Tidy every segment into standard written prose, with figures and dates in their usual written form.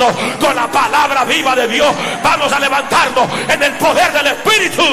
levantarnos con la palabra viva de Dios. Vamos a levantarnos en el poder del Espíritu.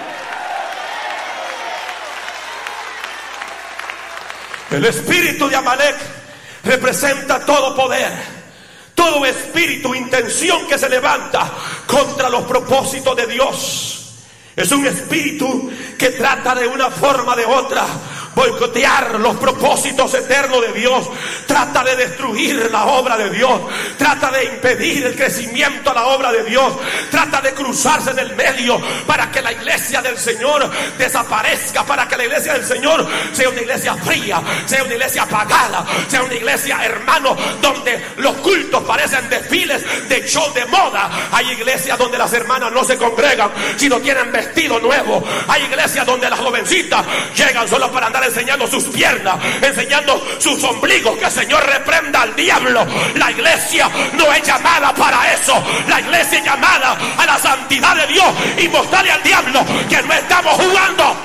El espíritu de Amalek representa todo poder, todo espíritu, intención que se levanta contra los propósitos de Dios. Es un espíritu que trata de una forma o de otra boicotear los propósitos eternos de Dios. Trata de destruir la obra de Dios. Trata de impedir el crecimiento a la obra de Dios. Trata de cruzarse en el medio para que la iglesia del Señor desaparezca, para que la iglesia del Señor sea una iglesia fría, sea una iglesia apagada, sea una iglesia, hermano, donde los cultos parecen desfiles de show de moda. Hay iglesias donde las hermanas no se congregan sino tienen vestido nuevo. Hay iglesias donde las jovencitas llegan solo para andar enseñando sus piernas, enseñando sus ombligos. Que el Señor reprenda al diablo. La iglesia no es llamada para eso. La iglesia es llamada a la santidad de Dios y mostrarle al diablo que no estamos jugando.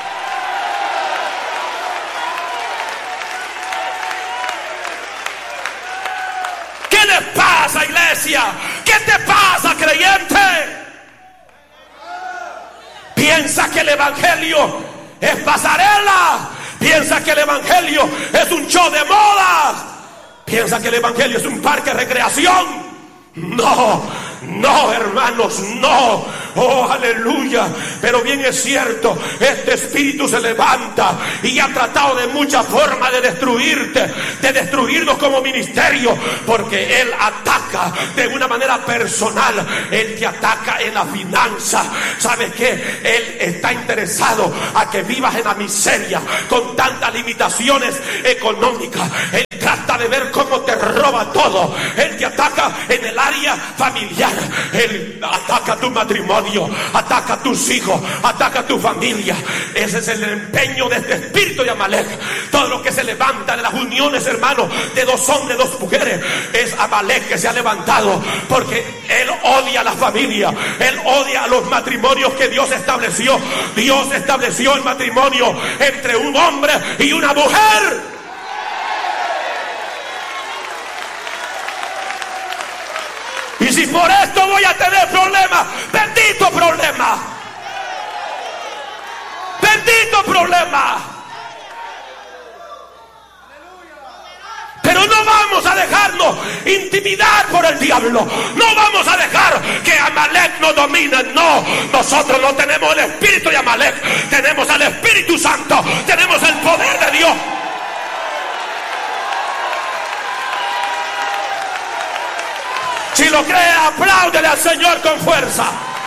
¿Qué le pasa, iglesia? ¿Qué te pasa, creyente? Piensa que el evangelio es pasarela. Piensa que el evangelio es un show de moda. Piensa que el evangelio es un parque de recreación. No, no, hermanos, no. Oh, aleluya. Pero bien es cierto, este espíritu se levanta y ha tratado de muchas formas de destruirte, de destruirnos como ministerio, porque él ataca de una manera personal. Él te ataca en la finanza. ¿Sabes qué? Él está interesado a que vivas en la miseria con tantas limitaciones económicas. Él trata de ver cómo te roba todo. Él te ataca en el área familiar. Él ataca tu matrimonio, ataca a tus hijos, ataca a tu familia. Ese es el empeño de este espíritu de Amalek. Todo lo que se levanta en las uniones, hermanos, de dos hombres, dos mujeres, es Amalek que se ha levantado, porque él odia a la familia. Él odia a los matrimonios que Dios estableció. Dios estableció el matrimonio entre un hombre y una mujer. Y si por esto voy a tener problemas, bendito problema. Bendito problema. Pero no vamos a dejarnos intimidar por el diablo. No vamos a dejar que Amalek nos domine. No, nosotros no tenemos el espíritu de Amalek. Tenemos al Espíritu Santo. Tenemos el poder de Dios. Si lo cree, apláudele al Señor con fuerza.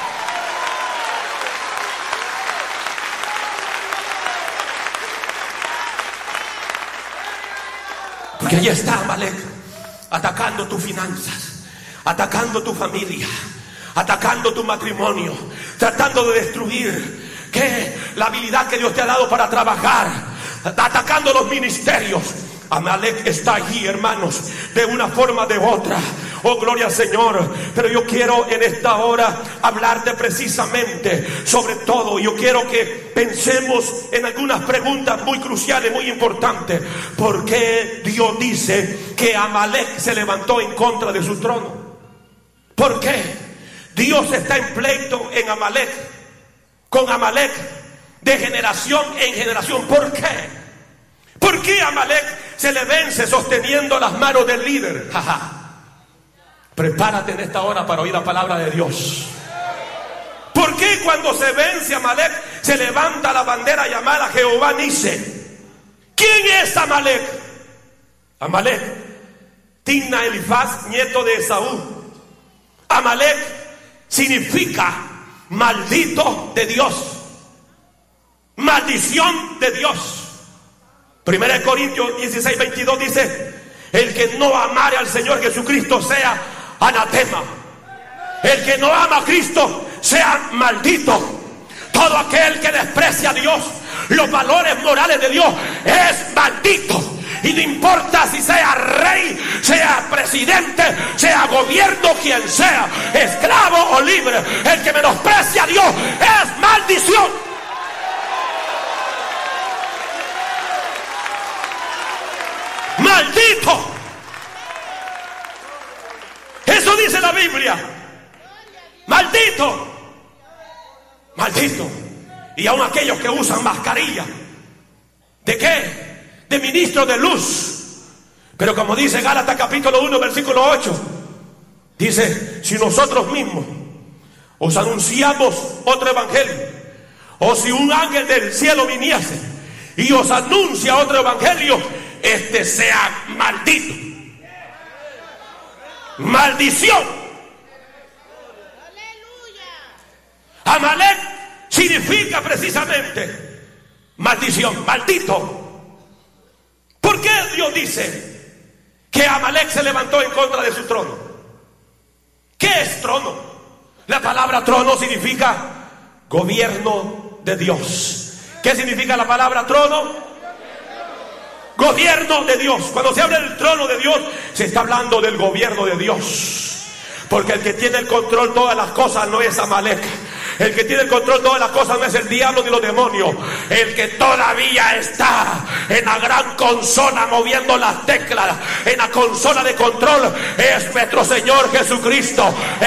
Porque ahí está Amalek, atacando tus finanzas, atacando tu familia, atacando tu matrimonio, tratando de destruir la habilidad que Dios te ha dado para trabajar, atacando los ministerios. Amalek está allí, hermanos, de una forma o de otra. Oh, gloria al Señor. Pero yo quiero en esta hora hablarte precisamente sobre todo. Yo quiero que pensemos en algunas preguntas muy cruciales, muy importantes. ¿Por qué Dios dice que Amalek se levantó en contra de su trono? ¿Por qué Dios está en pleito en Amalek, con Amalek, de generación en generación? ¿Por qué? ¿Por qué Amalek se le vence sosteniendo las manos del líder? Prepárate en esta hora para oír la palabra de Dios. ¿Por qué cuando se vence Amalek se levanta la bandera llamada Jehová Nise? ¿Quién es Amalek? Amalek, Timna Elifaz, nieto de Esaú. Amalek significa maldito de Dios, maldición de Dios. 1 Corintios 16:22 dice: el que no amare al Señor Jesucristo sea anatema. El que no ama a Cristo sea maldito. Todo aquel que desprecia a Dios, los valores morales de Dios, es maldito. Y no importa si sea rey, sea presidente, sea gobierno, quien sea, esclavo o libre, el que menosprecia a Dios es maldición. Maldito. Eso dice la Biblia? Maldito. Maldito. Y aun aquellos que usan mascarilla. ¿De qué? De ministros de luz. Pero como dice Gálatas capítulo 1 versículo 8, dice: si nosotros mismos os anunciamos otro evangelio, o si un ángel del cielo viniese y os anuncia otro evangelio, este sea maldito. Maldición. Amalek significa precisamente maldición, maldito. ¿Por qué Dios dice que Amalek se levantó en contra de su trono? ¿Qué es trono? La palabra trono significa gobierno de Dios. ¿Qué significa la palabra trono? Gobierno de Dios. Cuando se habla del trono de Dios, se está hablando del gobierno de Dios. Porque el que tiene el control de todas las cosas no es Amalek. El que tiene el control de todas las cosas no es el diablo ni los demonios. El que todavía está en la gran consola moviendo las teclas, en la consola de control, es nuestro Señor Jesucristo.